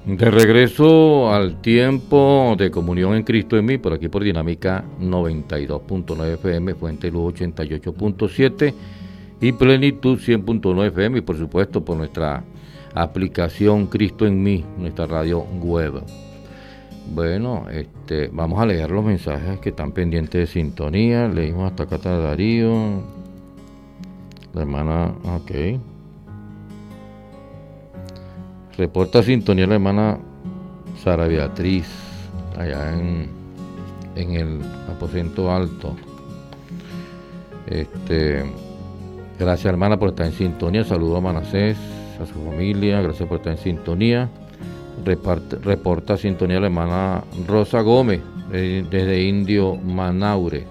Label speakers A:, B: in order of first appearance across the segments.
A: De regreso al tiempo de comunión en Cristo en mí, por aquí por Dinámica 92.9 FM, Fuente Luz 88.7 y Plenitud 100.9 FM, y por supuesto por nuestra aplicación Cristo en mí, nuestra radio web. Bueno, vamos a leer los mensajes que están pendientes de sintonía. Leímos hasta acá a Darío, la hermana, ok. Reporta sintonía la hermana Sara Beatriz, allá en el aposento alto. Gracias, hermana, por estar en sintonía. Saludos a Manasés, a su familia. Gracias por estar en sintonía. Reporta sintonía la hermana Rosa Gómez, desde Indio Manaure.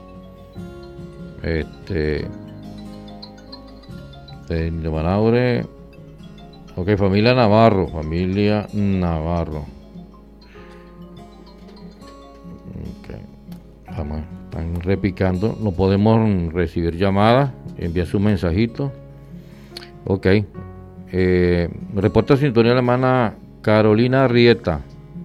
A: De Indio Manaure. Ok, familia Navarro. Okay. Están repicando. No podemos recibir llamadas. Envía su mensajito. Ok. Reporta sintonía la hermana Carolina Rieta.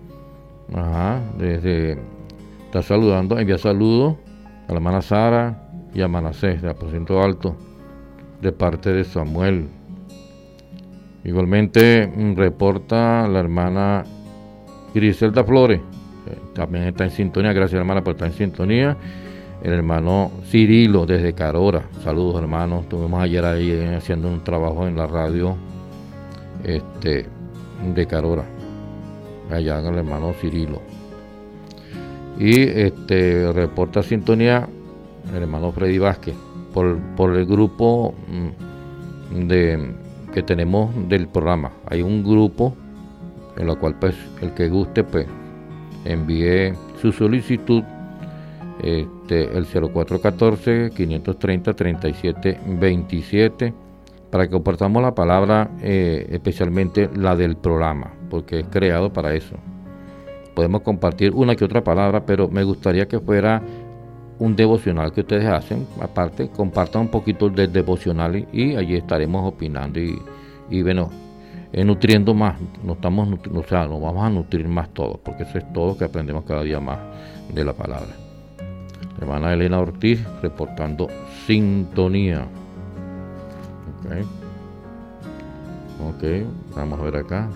A: Está saludando. Envía saludos a la hermana Sara y a Manasés, de Aposento Alto, de parte de Samuel. Igualmente reporta la hermana Griselda Flores, también está en sintonía. Gracias, hermana, por estar en sintonía. El hermano Cirilo desde Carora. Saludos, hermanos. Estuvimos ayer ahí haciendo un trabajo en la radio de Carora, allá en el hermano Cirilo. Y reporta sintonía el hermano Freddy Vázquez por el grupo que tenemos del programa. Hay un grupo en el cual, pues, el que guste, pues, envíe su solicitud, el 0414-530-3727, para que compartamos la palabra, especialmente la del programa, porque es creado para eso. Podemos compartir una que otra palabra, pero me gustaría que fuera un devocional que ustedes hacen. Aparte, compartan un poquito del devocional y allí estaremos opinando y bueno, nutriendo más. Nos vamos a nutrir más todos, porque eso es todo que aprendemos cada día más de la palabra. Hermana Elena Ortiz reportando sintonía. Ok, vamos a ver acá.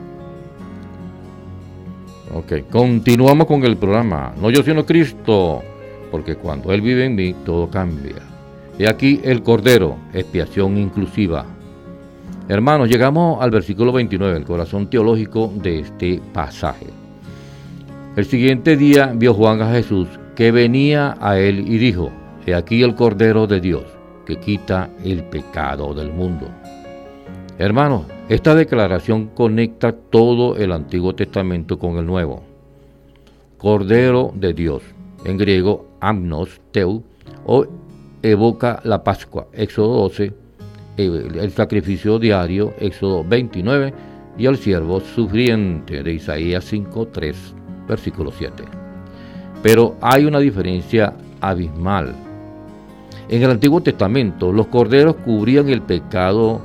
A: Ok, continuamos con el programa. No yo sino Cristo, porque cuando Él vive en mí, todo cambia. Y aquí el Cordero, expiación inclusiva. Hermanos, llegamos al versículo 29, el corazón teológico de este pasaje. El siguiente día vio Juan a Jesús, que venía a él y dijo: he aquí el Cordero de Dios, que quita el pecado del mundo. Hermanos, esta declaración conecta todo el Antiguo Testamento con el Nuevo. Cordero de Dios, en griego amnos teu, o evoca la Pascua, Éxodo 12, el sacrificio diario, Éxodo 29, y el siervo sufriente de Isaías 5:3, versículo 7. Pero hay una diferencia abismal. En el Antiguo Testamento, los corderos cubrían el pecado,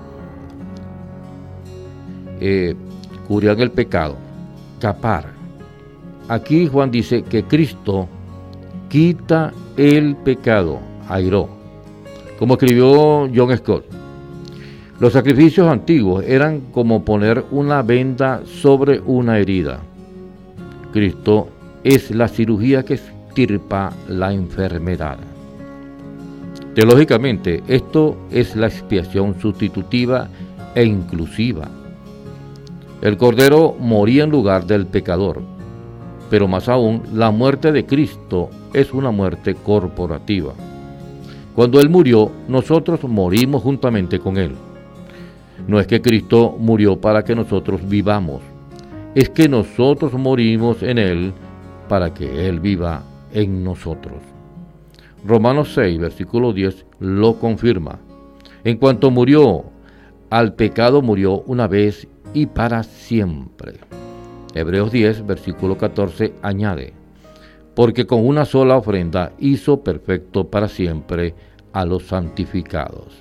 A: capar. Aquí Juan dice que Cristo quita el pecado, airó. Como escribió John Scott, los sacrificios antiguos eran como poner una venda sobre una herida. Cristo es la cirugía que extirpa la enfermedad. Teológicamente, esto es la expiación sustitutiva e inclusiva. El Cordero moría en lugar del pecador, pero más aún, la muerte de Cristo es una muerte corporativa. Cuando Él murió, nosotros morimos juntamente con Él. No es que Cristo murió para que nosotros vivamos, es que nosotros morimos en Él para que Él viva en nosotros. Romanos 6, versículo 10 lo confirma. En cuanto murió, al pecado murió una vez y para siempre. Hebreos 10, versículo 14 añade: porque con una sola ofrenda hizo perfecto para siempre a los santificados.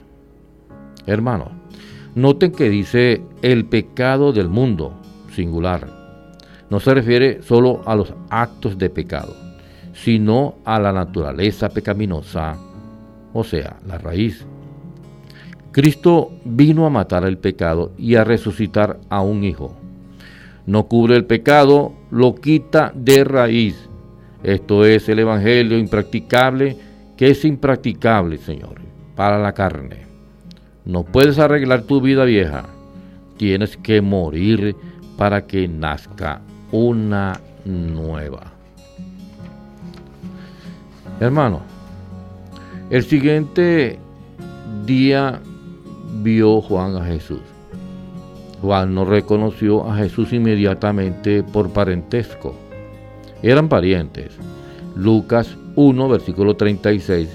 A: Hermanos, noten que dice el pecado del mundo, singular, no se refiere solo a los actos de pecado, sino a la naturaleza pecaminosa, o sea, la raíz. Cristo vino a matar el pecado y a resucitar a un hijo. No cubre el pecado, lo quita de raíz. Esto es el evangelio impracticable, que es impracticable, Señor, para la carne. No puedes arreglar tu vida vieja. Tienes que morir para que nazca una nueva. Hermano, el siguiente día vio Juan a Jesús. Juan no reconoció a Jesús inmediatamente por parentesco. Eran parientes. Lucas 1, versículo 36.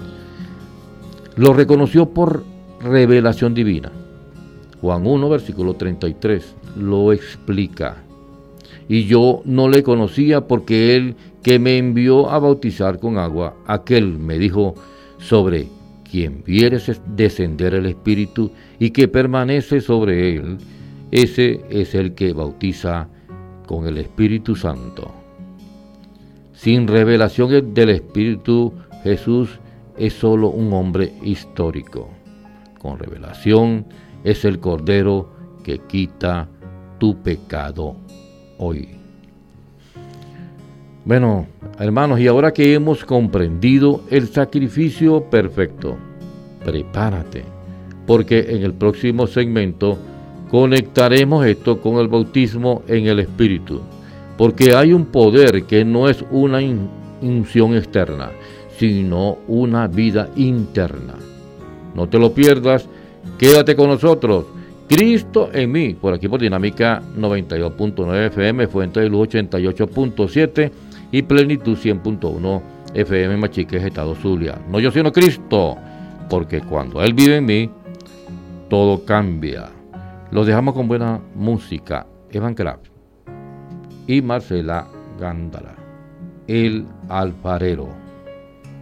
A: Lo reconoció por revelación divina. Juan 1, versículo 33, lo explica. Y yo no le conocía porque él que me envió a bautizar con agua, aquel me dijo, sobre quien vieres descender el Espíritu y que permanece sobre él, ese es el que bautiza con el Espíritu Santo. Sin revelación del Espíritu, Jesús es solo un hombre histórico. Con revelación es el Cordero que quita tu pecado hoy. Bueno, hermanos, y ahora que hemos comprendido el sacrificio perfecto, prepárate, porque en el próximo segmento conectaremos esto con el bautismo en el Espíritu, porque hay un poder que no es una unción externa, sino una vida interna. No te lo pierdas, quédate con nosotros. Cristo en mí, por aquí por Dinámica 92.9 FM, Fuente de Luz 88.7 y Plenitud 100.1 FM Machiques, Estado Zulia. No yo sino Cristo, porque cuando Él vive en mí, todo cambia. Los dejamos con buena música. Evan Kraft y Marcela Gándara, El Alfarero.